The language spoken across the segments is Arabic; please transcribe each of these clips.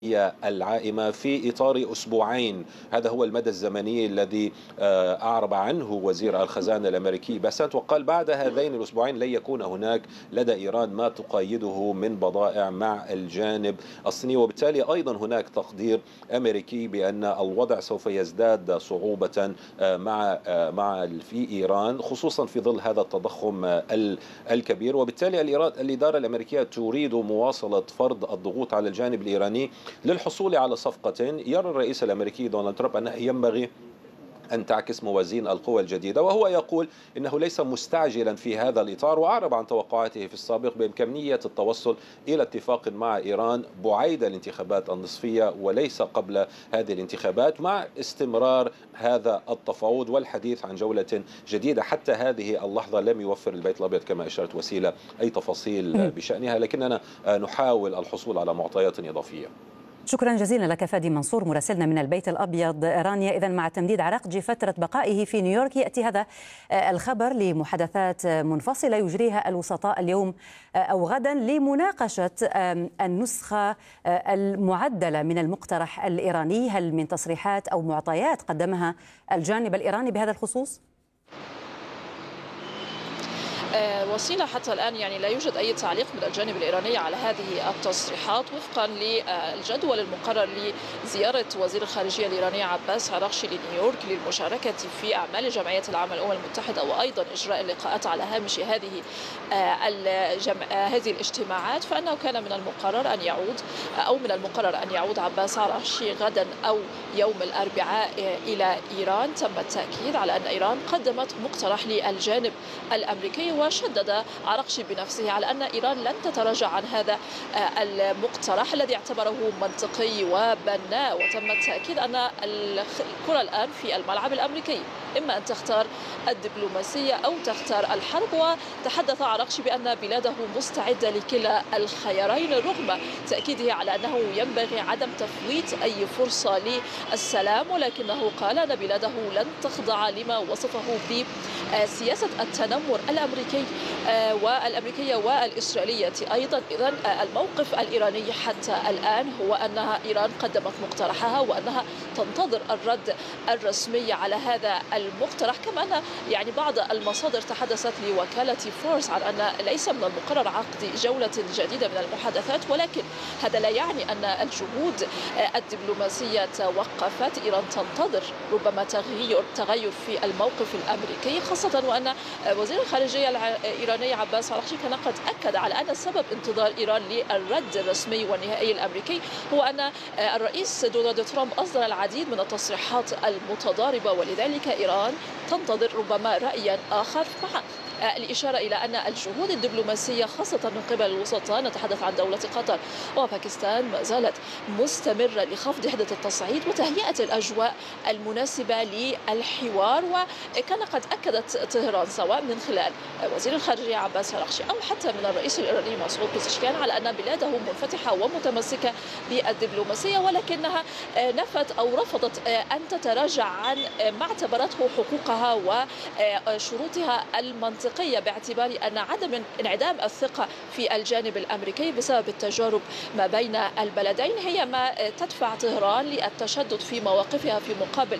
العائمة في إطار أسبوعين. هذا هو المدى الزمني الذي أعرب عنه وزير الخزانة الأمريكي باسنت، وقال بعد هذين الأسبوعين لن يكون هناك لدى إيران ما تقيده من بضائع مع الجانب الصيني. وبالتالي أيضا هناك تقدير أمريكي بأن الوضع سوف يزداد صعوبة مع في إيران، خصوصا في ظل هذا التضخم الكبير. وبالتالي الإدارة الأمريكية تريد مواصلة فرض الضغوط على الجانب الإيراني للحصول على صفقة. يرى الرئيس الأمريكي دونالد ترامب أنه ينبغي أن تعكس موازين القوى الجديدة، وهو يقول إنه ليس مستعجلا في هذا الإطار، وأعرب عن توقعاته في السابق بإمكانية التوصل إلى اتفاق مع إيران بعيد الانتخابات النصفية وليس قبل هذه الانتخابات، مع استمرار هذا التفاوض والحديث عن جولة جديدة. حتى هذه اللحظة لم يوفر البيت الأبيض كما أشارت وسيلة أي تفاصيل بشأنها، لكننا نحاول الحصول على معطيات إضافية. شكرا جزيلا لك فادي منصور مراسلنا من البيت الأبيض. رانيا، إذن مع تمديد عراقجي فترة بقائه في نيويورك يأتي هذا الخبر لمحادثات منفصلة يجريها الوسطاء اليوم أو غدا لمناقشة النسخة المعدلة من المقترح الإيراني. هل من تصريحات أو معطيات قدمها الجانب الإيراني بهذا الخصوص؟ وسيلة حتى الآن لا يوجد أي تعليق من الجانب الإيراني على هذه التصريحات وفقا للجدول المقرر لزيارة وزير الخارجية الإيراني عباس عراقجي لنيويورك للمشاركة في أعمال جمعية العمل الأمم المتحدة وأيضا إجراء اللقاءات على هامش هذه الاجتماعات. فإنه كان من المقرر أن يعود عباس عراقجي غدا أو يوم الأربعاء إلى إيران. تم التأكيد على أن إيران قدمت مقترح للجانب الأمريكي، وشدد عراقجي بنفسه على أن إيران لن تتراجع عن هذا المقترح الذي اعتبره منطقي وبناء. وتم التأكيد أن الكرة الآن في الملعب الأمريكي، إما أن تختار الدبلوماسية أو تختار الحرب. وتحدث عراقجي بأن بلاده مستعدة لكلا الخيارين، رغم تأكيده على أنه ينبغي عدم تفويت أي فرصة للسلام، ولكنه قال أن بلاده لن تخضع لما وصفه بسياسة التنمر الأمريكية والإسرائيلية أيضا. إذن الموقف الإيراني حتى الآن هو أنها إيران قدمت مقترحها وأنها تنتظر الرد الرسمي على هذا المقترح. كما أن بعض المصادر تحدثت لوكالة فورس عن أن ليس من المقرر عقد جولة جديدة من المحادثات، ولكن هذا لا يعني أن الجهود الدبلوماسية توقفت. إيران تنتظر ربما تغير في الموقف الأمريكي، خاصة وأن وزير الخارجية الإيراني عباس عراقجي كان قد أكد على أن سبب انتظار إيران للرد الرسمي والنهائي الأمريكي هو أن الرئيس دونالد ترامب أصدر العديد من التصريحات المتضاربة، ولذلك إيران تنتظر ربما رأيا آخر، مع الإشارة إلى أن الجهود الدبلوماسية خاصة من قبل الوسطاء، نتحدث عن دولة قطر وباكستان، ما زالت مستمرة لخفض حدة التصعيد وتهيئة الأجواء المناسبة للحوار. وكان قد أكدت طهران سواء من خلال وزير الخارجية عباس عراقجي أو حتى من الرئيس الإيراني مسعود بيزشكيان على أن بلاده منفتحة ومتمسكة بالدبلوماسية، ولكنها نفت أو رفضت أن تتراجع عن ما اعتبرته حقوقها وشروطها المنطقية، باعتبار أن عدم انعدام الثقة في الجانب الأمريكي بسبب التجارب ما بين البلدين هي ما تدفع طهران للتشدد في مواقفها في مقابل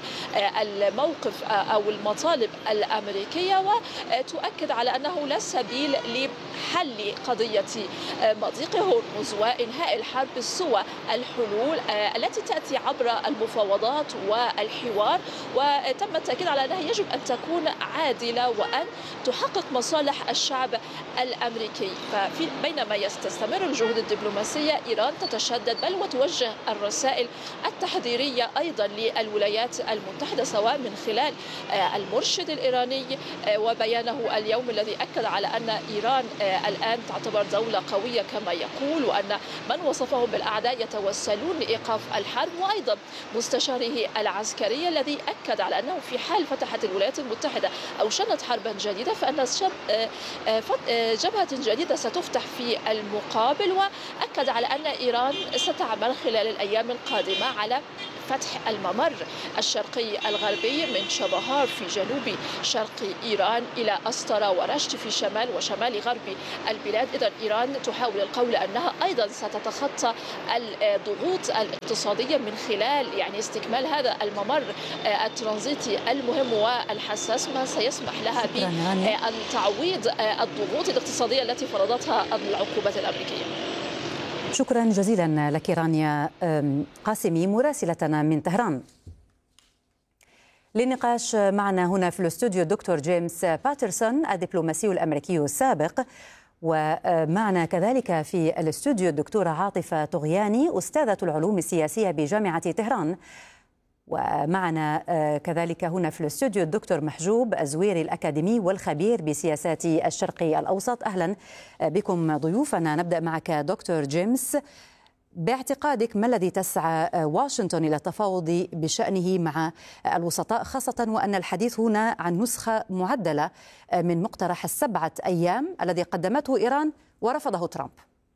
الموقف أو المطالب الأمريكية، وتؤكد على أنه لا سبيل لحل قضية مضيق هرمز وإنهاء الحرب سوى الحلول التي تأتي عبر المفاوضات والحوار. وتم التأكيد على أنها يجب أن تكون عادلة وأن تحقق مصالح الشعب الأمريكي. بينما تستمر الجهود الدبلوماسية، إيران تتشدد بل وتوجه الرسائل التحذيرية أيضا للولايات المتحدة، سواء من خلال المرشد الإيراني وبيانه اليوم الذي أكد على أن إيران الآن تعتبر دولة قوية كما يقول، وأن من وصفهم بالأعداء يتوسلون لإيقاف الحرب، وأيضا مستشاره العسكري الذي أكد على أنه في حال فتحت الولايات المتحدة أو شنت حربا جديدة فأن جبهة جديدة ستفتح في المقابل. وأكد على أن إيران ستعمل خلال الأيام القادمة على فتح الممر الشرقي الغربي من شبهار في جنوب شرق إيران إلى أسطرة ورشت في شمال وشمال غرب البلاد. إذن إيران تحاول القول أنها أيضا ستتخطى الضغوط الاقتصادية من خلال استكمال هذا الممر الترانزيتي المهم والحساس، ما سيسمح لها بأن تعويض الضغوط الاقتصادية التي فرضتها العقوبات الأمريكية. شكرا جزيلا لك رانيا قاسمي مراسلتنا من طهران. للنقاش معنا هنا في الاستوديو الدكتور جيمس باترسون الدبلوماسي الأمريكي السابق، ومعنا كذلك في الاستوديو الدكتورة عاطفة طغياني أستاذة العلوم السياسية بجامعة طهران، ومعنا كذلك هنا في الاستوديو الدكتور محجوب الزويري الأكاديمي والخبير بسياسات الشرق الأوسط. أهلا بكم ضيوفنا. نبدأ معك دكتور جيمس، باعتقادك ما الذي تسعى واشنطن إلى التفاوض بشأنه مع الوسطاء، خاصة وأن الحديث هنا عن نسخة معدلة من مقترح 7 أيام الذي قدمته إيران ورفضه ترامب؟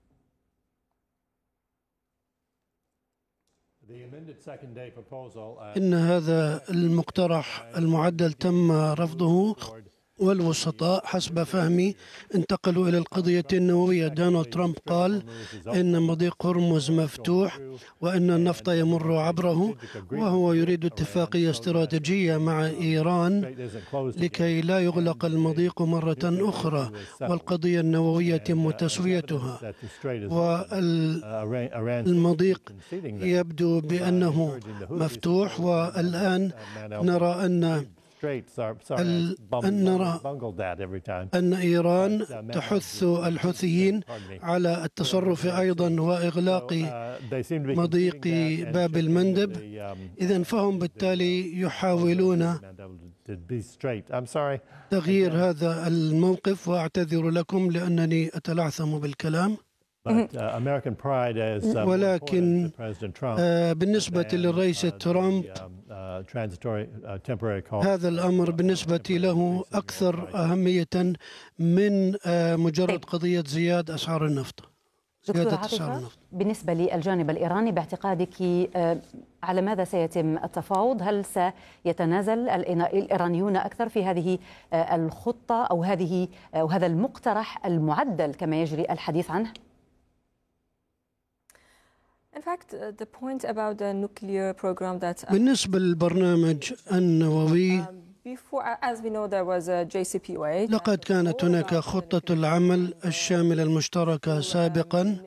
إن هذا المقترح المعدل تم رفضه، والوسطاء حسب فهمي انتقلوا إلى القضية النووية. دونالد ترامب قال إن مضيق هرمز مفتوح وإن النفط يمر عبره، وهو يريد اتفاقية استراتيجية مع إيران لكي لا يغلق المضيق مرة أخرى، والقضية النووية يتم تسويتها. والمضيق يبدو بأنه مفتوح، والآن نرى أن إيران تحث الحوثيين على التصرف أيضا وإغلاق مضيق باب المندب. إذن فهم بالتالي يحاولون تغيير هذا الموقف، وأعتذر لكم لأنني أتلعثم بالكلام. ولكن بالنسبة للرئيس ترامب هذا الأمر بالنسبة له أكثر أهمية من مجرد قضية زيادة أسعار النفط. بالنسبة للجانب الإيراني باعتقادك على ماذا سيتم التفاوض؟ هل سيتنازل الإيرانيون أكثر في هذه الخطة أو هذا المقترح المعدل كما يجري الحديث عنه؟ بالنسبة للبرنامج النووي، لقد كانت هناك خطة العمل الشاملة المشتركة سابقا،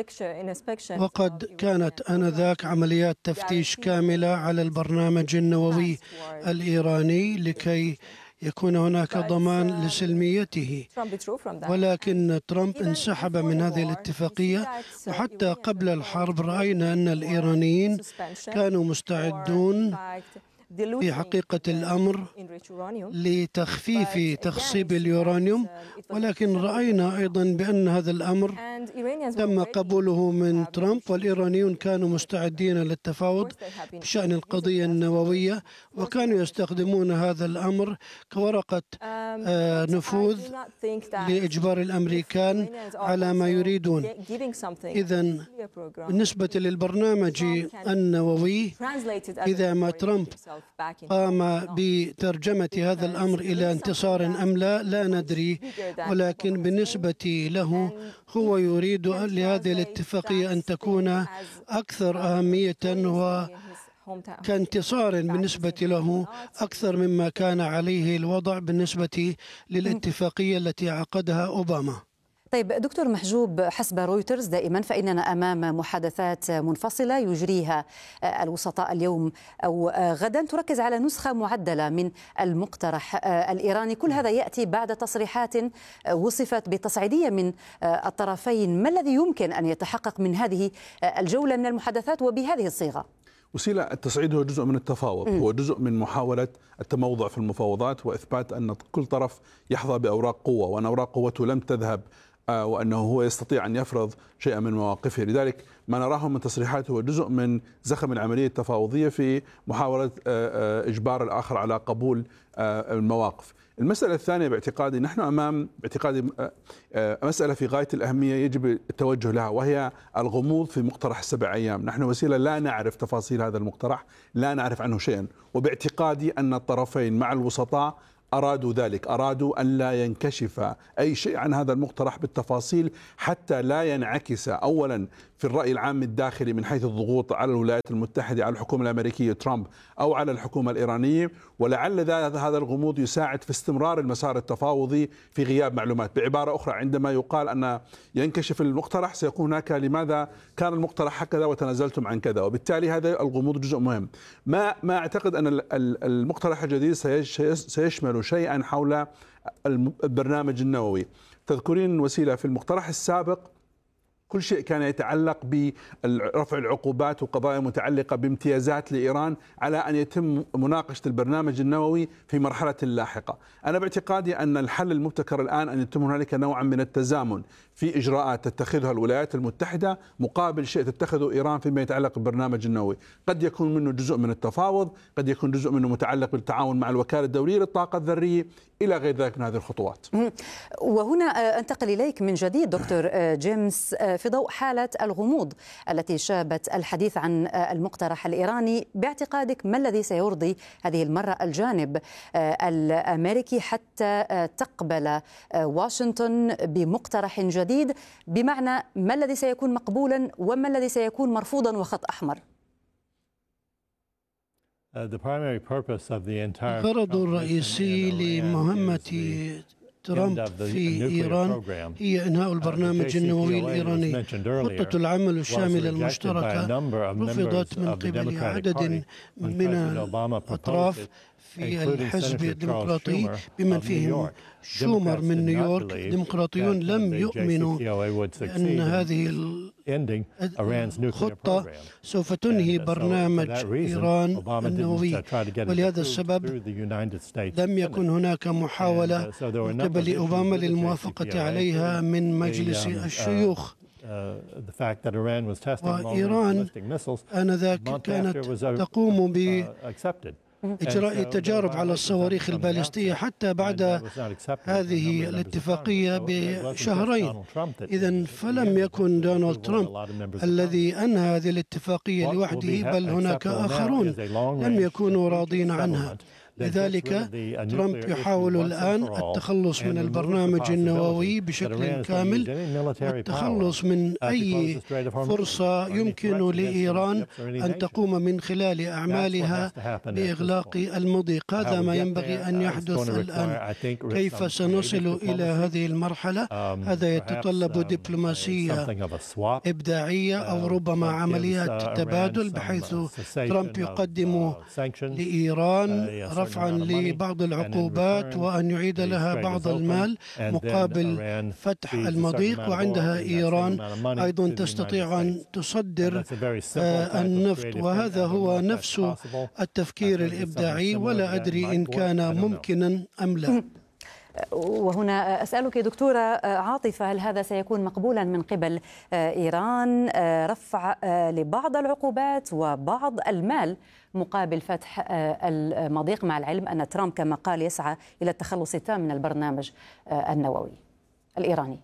وقد كانت آنذاك عمليات تفتيش كاملة على البرنامج النووي الإيراني لكي يكون هناك ضمان لسلميته. ولكن ترامب انسحب من هذه الاتفاقية، وحتى قبل الحرب رأينا أن الإيرانيين كانوا مستعدون في حقيقة الأمر لتخفيف تخصيب اليورانيوم، ولكن رأينا أيضا بأن هذا الأمر تم قبوله من ترامب، والإيرانيون كانوا مستعدين للتفاوض بشأن القضية النووية، وكانوا يستخدمون هذا الأمر كورقة نفوذ لإجبار الأمريكان على ما يريدون. إذن بالنسبة للبرنامج النووي، إذا ما ترامب قام بترجمة هذا الأمر إلى انتصار أم لا، لا ندري، ولكن بالنسبة له هو يريد لهذه الاتفاقية أن تكون أكثر أهمية وكانتصار بالنسبة له أكثر مما كان عليه الوضع بالنسبة للاتفاقية التي عقدها أوباما. طيب دكتور محجوب، حسب رويترز دائما فإننا أمام محادثات منفصلة يجريها الوسطاء اليوم أو غدا تركز على نسخة معدلة من المقترح الإيراني. كل هذا يأتي بعد تصريحات وصفت بالتصعيدية من الطرفين. ما الذي يمكن أن يتحقق من هذه الجولة من المحادثات وبهذه الصيغة؟ وسيلة التصعيد هو جزء من التفاوض، هو جزء من محاولة التموضع في المفاوضات وإثبات أن كل طرف يحظى بأوراق قوة، وأن أوراق قوته لم تذهب، وأنه هو يستطيع أن يفرض شيئا من مواقفه. لذلك ما نراه من تصريحاته هو جزء من زخم العملية التفاوضية في محاولة إجبار الآخر على قبول المواقف. المسألة الثانية باعتقادي، نحن أمام باعتقادي مسألة في غاية الأهمية يجب التوجه لها، وهي الغموض في مقترح 7 أيام. نحن وسيلة لا نعرف تفاصيل هذا المقترح، لا نعرف عنه شيئا، وباعتقادي أن الطرفين مع الوسطاء أرادوا ذلك، أرادوا أن لا ينكشف أي شيء عن هذا المقترح بالتفاصيل حتى لا ينعكس أولا في الرأي العام الداخلي من حيث الضغوط على الولايات المتحدة، على الحكومة الأمريكية ترامب أو على الحكومة الإيرانية، ولعل هذا الغموض يساعد في استمرار المسار التفاوضي في غياب معلومات. بعبارة أخرى، عندما يقال أن ينكشف المقترح سيكون هناك لماذا كان المقترح هكذا وتنازلتم عن كذا، وبالتالي هذا الغموض جزء مهم. ما أعتقد أن المقترح الجديد سيشمل شيئا حول البرنامج النووي. تذكرين وسيلة في المقترح السابق كل شيء كان يتعلق برفع العقوبات وقضايا متعلقة بامتيازات لإيران على أن يتم مناقشة البرنامج النووي في مرحلة لاحقة. أنا باعتقادي أن الحل المبتكر الآن أن يتم هنالك نوعا من التزامن في إجراءات تتخذها الولايات المتحدة مقابل شيء تتخذه إيران فيما يتعلق بالبرنامج النووي. قد يكون منه جزء من التفاوض، قد يكون جزء منه متعلق بالتعاون مع الوكالة الدولية للطاقة الذرية إلى غير ذلك من هذه الخطوات. وهنا أنتقل إليك من جديد دكتور جيمس في ضوء حالة الغموض التي شابت الحديث عن المقترح الإيراني. باعتقادك ما الذي سيرضي هذه المرة الجانب الأمريكي حتى تقبل واشنطن بمقترح جديد؟ بمعنى ما الذي سيكون مقبولا وما الذي سيكون مرفوضا وخط أحمر؟ الغرض الرئيسي لمهمة ترامب في إيران هي إنهاء البرنامج النووي الإيراني. خطة العمل الشاملة المشتركة رفضت من قبل عدد من الأطراف في الحزب الديمقراطي بمن فيهم شومر من نيويورك. الديمقراطيون لم يؤمنوا أن هذه الخطة سوف تنهي برنامج إيران النووي، ولهذا السبب لم يكن هناك محاولة من قبل أوباما للموافقة عليها من مجلس الشيوخ. وإيران آنذاك كانت تقوم بإجراء التجارب على الصواريخ البالستية حتى بعد هذه الاتفاقية بشهرين. إذن فلم يكن دونالد ترامب الذي أنهى هذه الاتفاقية لوحده، بل هناك آخرون لم يكونوا راضين عنها. لذلك ترامب يحاول الآن التخلص من البرنامج النووي بشكل كامل والتخلص من أي فرصة يمكن لإيران أن تقوم من خلال أعمالها بإغلاق المضيق. هذا ما ينبغي أن يحدث الآن. كيف سنصل إلى هذه المرحلة؟ هذا يتطلب دبلوماسية إبداعية أو ربما عمليات تبادل، بحيث ترامب يقدم لإيران رفعا لبعض العقوبات وأن يعيد لها بعض المال مقابل فتح المضيق، وعندها إيران أيضا تستطيع أن تصدر النفط. وهذا هو نفس التفكير الإبداعي، ولا أدري إن كان ممكنا أم لا. وهنا أسألك دكتورة عاطفة، هل هذا سيكون مقبولا من قبل إيران، رفع لبعض العقوبات وبعض المال مقابل فتح المضيق، مع العلم أن ترامب كما قال يسعى إلى التخلص التام من البرنامج النووي الإيراني؟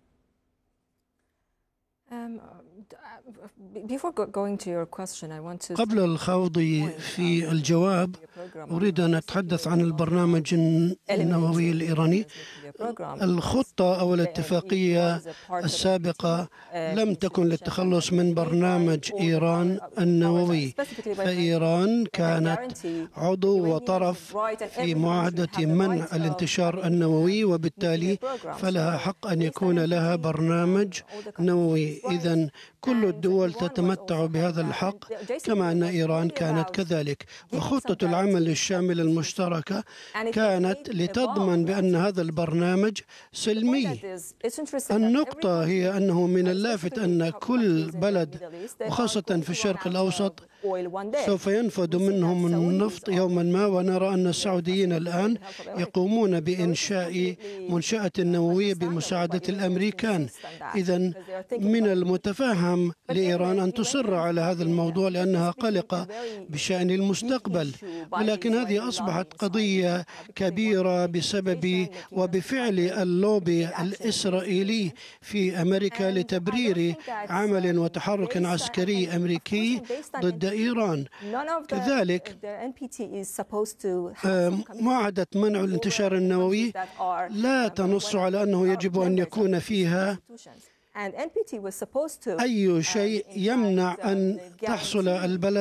قبل الخوض في الجواب أريد أن أتحدث عن البرنامج النووي الإيراني. الخطة أو الاتفاقية السابقة لم تكن للتخلص من برنامج إيران النووي، فإيران كانت عضو وطرف في معاهدة منع الانتشار النووي، وبالتالي فلها حق أن يكون لها برنامج نووي. إذن كل الدول تتمتع بهذا الحق كما أن إيران كانت كذلك. وخطة العمل الشاملة المشتركة كانت لتضمن بأن هذا البرنامج سلمي. النقطة هي أنه من اللافت أن كل بلد وخاصة في الشرق الأوسط سوف ينفد منهم النفط يوما ما، ونرى أن السعوديين الآن يقومون بإنشاء منشأة نووية بمساعدة الأمريكان. إذن من المتفهم لإيران أن تصر على هذا الموضوع لأنها قلقة بشأن المستقبل، ولكن هذه أصبحت قضية كبيرة بسبب وبفعل اللوبي الإسرائيلي في أمريكا لتبرير عمل وتحرك عسكري أمريكي ضد إيران. كذلك معاهدة منع الانتشار النووي لا تنص على أنه يجب أن يكون فيها أي شيء يمنع أن تحصل البلد